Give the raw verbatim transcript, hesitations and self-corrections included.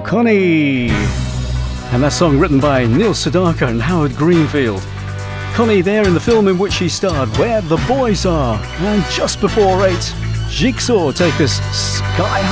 Connie. And that song written by Neil Sedaka and Howard Greenfield. Connie there in the film in which she starred, Where the Boys Are. And just before eight, Jigsaw take us sky high.